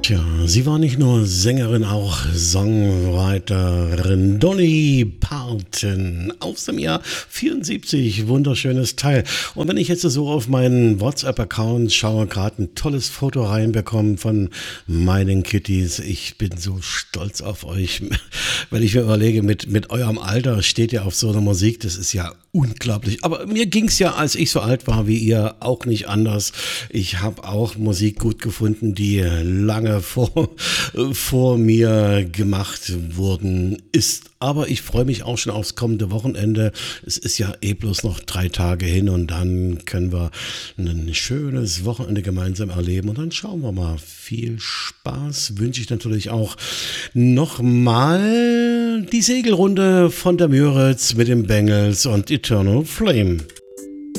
Tja, sie war nicht nur Sängerin, auch Songwriterin. Dolly Parton aus dem Jahr 74, wunderschönes Teil. Und wenn ich jetzt so auf meinen WhatsApp-Account schaue, gerade ein tolles Foto reinbekommen von meinen Kitties. Ich bin so stolz auf euch, wenn ich mir überlege, mit eurem Alter steht ihr auf so einer Musik, das ist ja unglaublich. Aber mir ging es ja, als ich so alt war wie ihr, auch nicht anders. Ich habe auch Musik gut gefunden, die lange vor mir gemacht worden ist. Aber ich freue mich auch schon aufs kommende Wochenende. Es ist ja bloß noch 3 Tage hin und dann können wir ein schönes Wochenende gemeinsam erleben und dann schauen wir mal. Viel Spaß wünsche ich natürlich auch nochmal die Segelrunde von der Müritz mit den Bengals und Eternal Flame.